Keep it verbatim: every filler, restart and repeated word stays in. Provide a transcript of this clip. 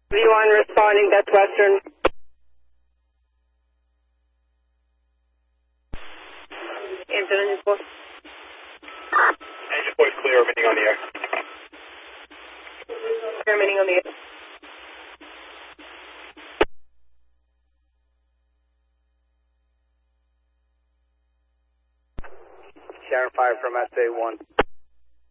V one responding, that's Western. Hampton, engine four. Engine four is clear, remaining on the air. Clear, remaining on the air. Sharon five from S A one.